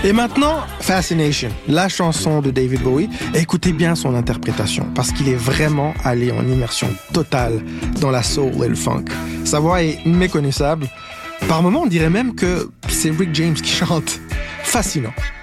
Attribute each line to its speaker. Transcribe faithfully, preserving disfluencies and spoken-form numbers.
Speaker 1: Et maintenant, Fascination, la chanson de David Bowie. Écoutez bien son interprétation, parce qu'il est vraiment allé en immersion totale dans la soul et le funk. Sa voix est méconnaissable. Par moments, on dirait même que c'est Rick James qui chante. Fascinant.